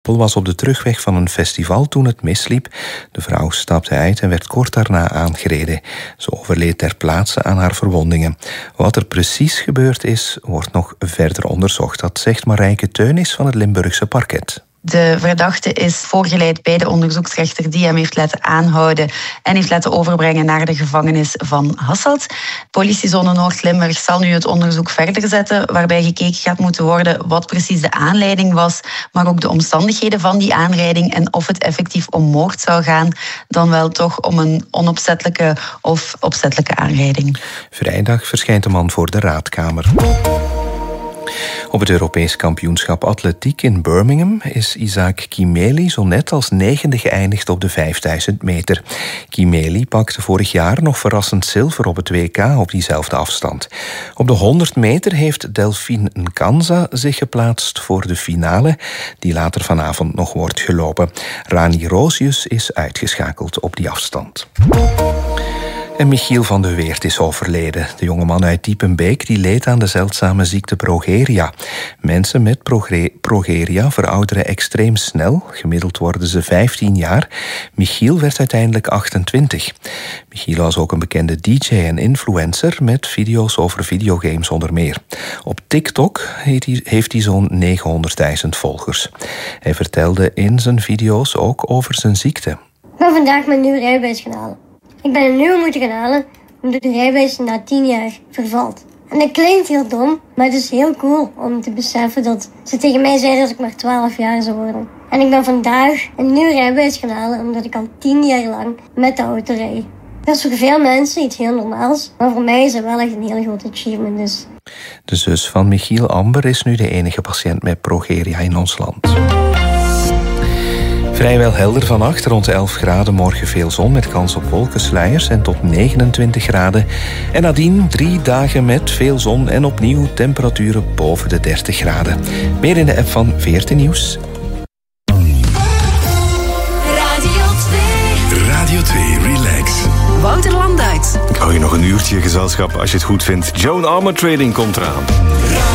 Was op de terugweg van een festival toen het misliep. De vrouw stapte uit en werd kort daarna aangereden. Ze overleed ter plaatse aan haar verwondingen. Wat er precies gebeurd is, wordt nog verder onderzocht. Dat zegt Marijke Teunis van het Limburgse parket. De verdachte is voorgeleid bij de onderzoeksrechter die hem heeft laten aanhouden en heeft laten overbrengen naar de gevangenis van Hasselt. Politiezone Noord-Limburg zal nu het onderzoek verder zetten, waarbij gekeken gaat moeten worden wat precies de aanleiding was, maar ook de omstandigheden van die aanrijding en of het effectief om moord zou gaan, dan wel toch om een onopzettelijke of opzettelijke aanrijding. Vrijdag verschijnt de man voor de raadkamer. Op het Europees kampioenschap atletiek in Birmingham is Isaac Kimeli zo net als 9e geëindigd op de 5000 meter. Kimeli pakte vorig jaar nog verrassend zilver op het WK op diezelfde afstand. Op de 100 meter heeft Delphine Nkanza zich geplaatst voor de finale, die later vanavond nog wordt gelopen. Rani Rosius is uitgeschakeld op die afstand. En Michiel van de Weert is overleden. De jongeman uit Diepenbeek die leed aan de zeldzame ziekte progeria. Mensen met progeria verouderen extreem snel. Gemiddeld worden ze 15 jaar. Michiel werd uiteindelijk 28. Michiel was ook een bekende DJ en influencer met video's over videogames onder meer. Op TikTok heeft hij zo'n 900.000 volgers. Hij vertelde in zijn video's ook over zijn ziekte. Ik ben vandaag mijn nieuwe rijbewijs gaan halen. Ik ben een nieuwe moeten gaan halen omdat de rijbewijs na 10 jaar vervalt. En dat klinkt heel dom, maar het is heel cool om te beseffen dat ze tegen mij zeiden dat ik maar 12 jaar zou worden. En ik ben vandaag een nieuwe rijbewijs gaan halen omdat ik al 10 jaar lang met de auto rijd. Dat is voor veel mensen iets heel normaals, maar voor mij is het wel echt een heel groot achievement. Dus. De zus van Michiel, Amber, is nu de enige patiënt met progeria in ons land. Vrijwel helder vannacht, rond 11 graden. Morgen veel zon met kans op wolkensluiers en tot 29 graden. En nadien 3 dagen met veel zon en opnieuw temperaturen boven de 30 graden. Meer in de app van VRT Nieuws. Radio 2 Relax. Wouter Landuit. Ik hou je nog een uurtje gezelschap als je het goed vindt. Joan Armatrading komt eraan.